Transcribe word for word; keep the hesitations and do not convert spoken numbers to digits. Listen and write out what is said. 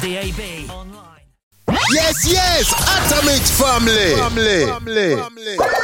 D A B, online. Yes, yes, Atomic family. Family. family. family.